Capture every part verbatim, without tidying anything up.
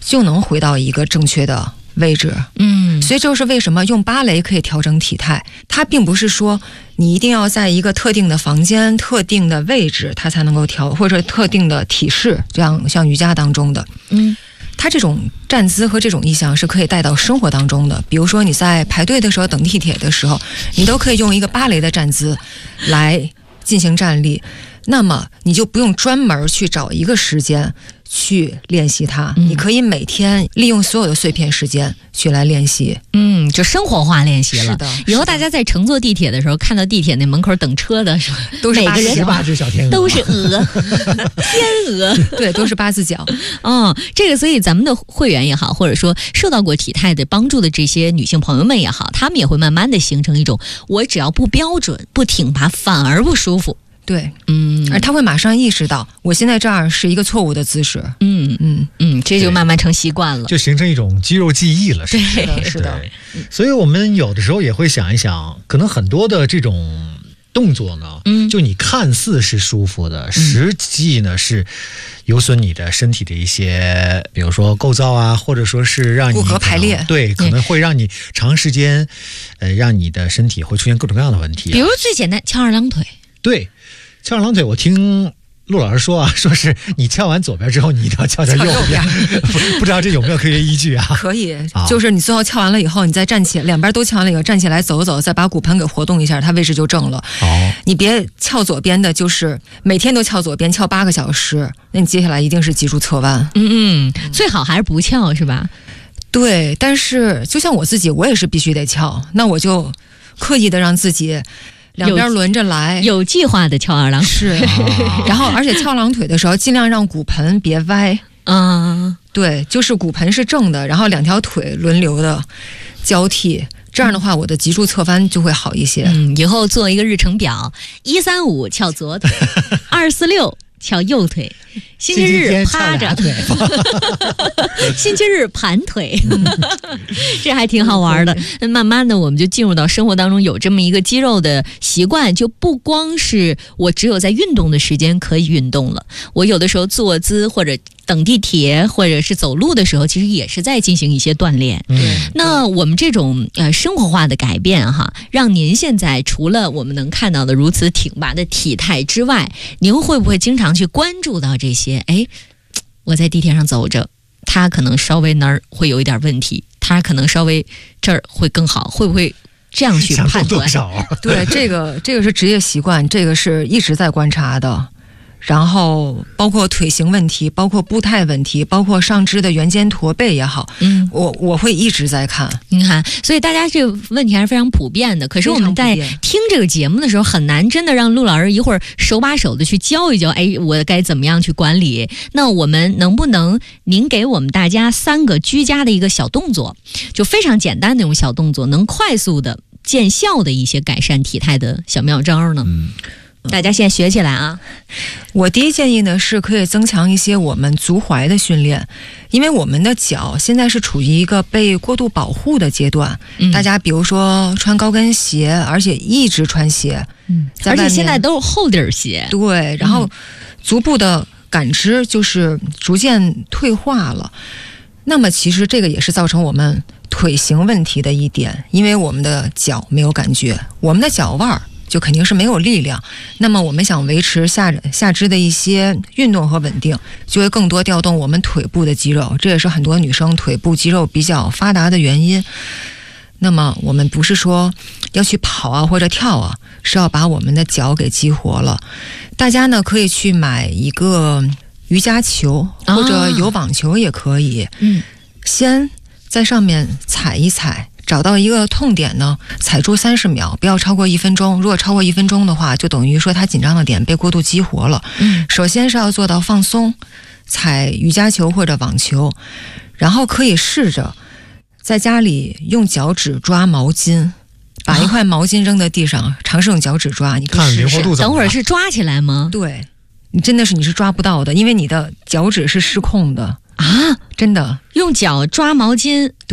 就能回到一个正确的位置。 嗯， 所以这就是为什么用芭蕾可以调整体态，它并不是说你一定要在一个特定的房间、特定的位置，它才能够调，或者特定的体式，这样像瑜伽当中的， 嗯， 它这种站姿和这种意象是可以带到生活当中的。比如说你在排队的时候、等地铁的时候，你都可以用一个芭蕾的站姿来进行站立，那么你就不用专门去找一个时间去练习它， 嗯、 你可以每天利用所有的碎片时间去来练习。 嗯，就生活化练习了。 是的， 以后大家在乘坐地铁的时候，看到地铁那门口等车的时候， 都是每个人十八只小天鹅， 都是鹅，天鹅， 对，都是八字脚。 嗯，这个所以咱们的会员也好，或者说受到过体态的帮助的这些女性朋友们也好，她们也会慢慢的形成一种，我只要不标准、不挺拔，反而不舒服。 对， 嗯， 而他会马上意识到，我现在这样是一个错误的姿势。 嗯嗯嗯，这就慢慢成习惯了， 就形成一种肌肉记忆了。是对， 是的，是的。 所以我们有的时候也会想一想，可能很多的这种动作呢， 嗯， 就你看似是舒服的，实际呢是有损你的身体的一些，比如说构造啊，或者说是让你骨骼排列， 对，可能会让你长时间，呃，让你的身体会出现各种各样的问题、啊。 比如最简单，翘二郎腿。 对。翘二郎腿，我听陆老师说啊，说是你翘完左边之后，你一定要翘在右边，不不知道这有没有科学依据啊？ 可以，啊、就是你最后翘完了以后，你再站起，两边都翘完了以后，站起来走走，再把骨盆给活动一下，它位置就正了。 哦， 你别翘左边的，就是每天都翘左边，翘八个小时，那你接下来一定是脊柱侧弯。 嗯嗯，最好还是不翘，是吧？ 对，但是就像我自己，我也是必须得翘，那我就刻意的让自己。两边轮着来， 有计划的翘二郎是，然后而且翘二郎腿的时候，尽量让骨盆别歪。 嗯， 对，就是骨盆是正的，然后两条腿轮流的交替，这样的话，我的脊柱侧弯就会好一些。 嗯，以后做一个日程表：一三五翘左腿，二四六翘右腿，星期日趴着，星期日盘腿，这还挺好玩的。那慢慢的，我们就进入到生活当中，有这么一个肌肉的习惯，就不光是我只有在运动的时间可以运动了，我有的时候坐姿或者等地铁或者是走路的时候，其实也是在进行一些锻炼。 嗯， 那我们这种呃生活化的改变哈，让您现在除了我们能看到的如此挺拔的体态之外，您会不会经常去关注到这些？哎，我在地铁上走着，他可能稍微哪儿会有一点问题，他可能稍微这儿会更好，会不会这样去判断？ 对，这个这个是职业习惯，这个是一直在观察的。然后包括腿型问题，包括步态问题，包括上肢的圆肩驼背也好， 嗯， 我我会一直在看。 你看，所以大家这个问题还是非常普遍的。可是我们在听这个节目的时候，很难真的让陆老师一会儿手把手的去教一教，哎，我该怎么样去管理？那我们能不能您给我们大家三个居家的一个小动作，就非常简单的那种小动作，能快速的见效的一些改善体态的小妙招呢？ 嗯。 大家现在学起来啊！ 我第一建议呢是可以增强一些我们足踝的训练，因为我们的脚现在是处于一个被过度保护的阶段。嗯、大家比如说穿高跟鞋，而且一直穿鞋， 嗯，而且现在都是厚底鞋， 对，然后足部的感知就是逐渐退化了。那么其实这个也是造成我们腿型问题的一点，因为我们的脚没有感觉，我们的脚腕儿。就肯定是没有力量，那么我们想维持下下肢的一些运动和稳定，就会更多调动我们腿部的肌肉，这也是很多女生腿部肌肉比较发达的原因。那么我们不是说要去跑啊或者跳啊，是要把我们的脚给激活了。大家呢可以去买一个瑜伽球，或者有网球也可以，嗯，先在上面踩一踩。找到一个痛点呢，踩住三十秒，不要超过一分钟。如果超过一分钟的话，就等于说它紧张的点被过度激活了。嗯，首先是要做到放松，踩瑜伽球或者网球，然后可以试着在家里用脚趾抓毛巾，把一块毛巾扔在地上，啊、尝试用脚趾抓。你可以试试。 等会儿是抓起来吗？ 对，你真的是你是抓不到的，因为你的脚趾是失控的啊！ 真的， 用脚抓毛巾， 对。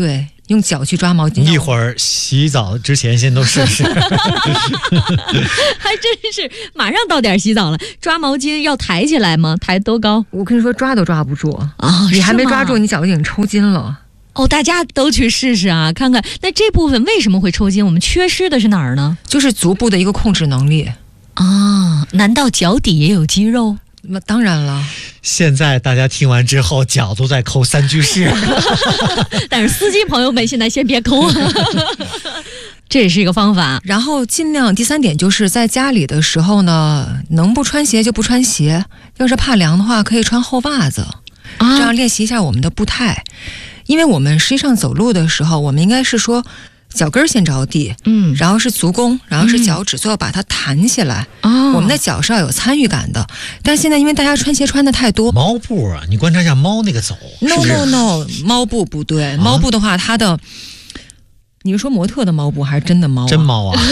用脚去抓毛巾。 一会儿洗澡之前先都试试。 还真是，马上到点洗澡了，抓毛巾要抬起来吗？抬多高？ 我跟你说，抓都抓不住啊！ 你还没抓住，你脚就已经抽筋了。 哦，大家都去试试啊，看看那这部分为什么会抽筋？我们缺失的是哪儿呢？ 就是足部的一个控制能力啊！难道脚底也有肌肉？ 那当然了。 现在大家听完之后，脚都在抠三居室。 但是司机朋友们现在先别抠，这也是一个方法。 然后尽量第三点就是在家里的时候呢，能不穿鞋就不穿鞋，要是怕凉的话，可以穿厚袜子，啊、这样练习一下我们的步态。因为我们实际上走路的时候，我们应该是说脚跟先着地， 嗯， 然后是足弓，然后是脚趾，最后把它弹起来。 哦， 我们的脚是要有参与感的。但现在因为大家穿鞋穿的太多， 猫步啊，你观察一下猫那个走。 No no no， 猫步不对，啊、猫步的话，它的，你是说模特的猫步还是真的猫、啊？ 真猫啊！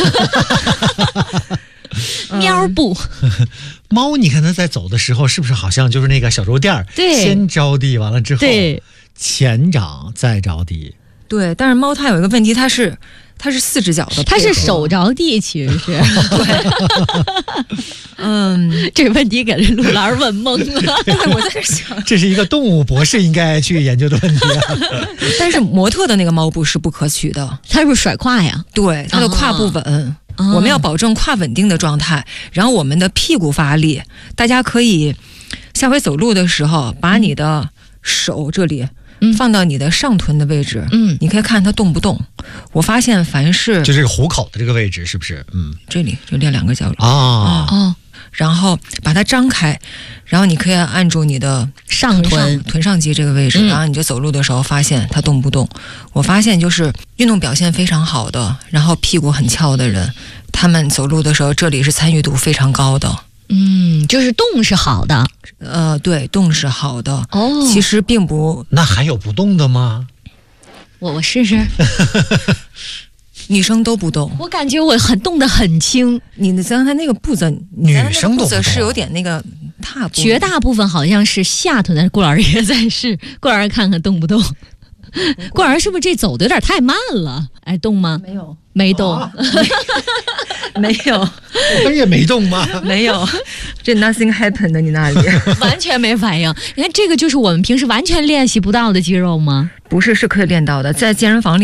喵步， 猫，你看它在走的时候，是不是好像就是那个小肉垫儿？ 对， 先着地，完了之后， 对， 前掌再着地。 对，但是猫它有一个问题，它是它是四只脚的， 它是手着地，其实是。 对，嗯， 这个问题给陆老师问懵了。 对，我在这想， 这是一个动物博士应该去研究的问题啊。 但是模特的那个猫步是不可取的， 它是不是甩胯呀？ 对，它的胯不稳。哦我们要保证胯稳定的状态，然后我们的屁股发力。大家可以下回走路的时候，把你的手这里放到你的上臀的位置， 嗯， 你可以看它动不动。我发现凡是就这个虎口的这个位置，是不是？嗯， 这里就练两个角落啊哦， 然后把它张开，然后你可以按住你的上臀臀上肌这个位置， 嗯、 然后你就走路的时候发现它动不动。我发现就是运动表现非常好的，然后屁股很翘的人，他们走路的时候这里是参与度非常高的。 嗯，就是动是好的， 呃，对，动是好的。 哦， 其实并不。 那还有不动的吗？ 我我试试。 女生都不动， 我感觉我很动得很轻。 你的刚才那个步子， 女生都不动， 是有点那个踏步。 绝大部分好像是下臀，但是顾老师也在试，顾老师看看动不动。顾老师是不是这走的有点太慢了？哎，动吗？ 没有， 没动， 啊、 没有， 我也没动吗？ 没有，这 nothing happened 的你那里完全没反应。你看这个就是我们平时完全练习不到的肌肉吗？ 不是，是可以练到的，在健身房里。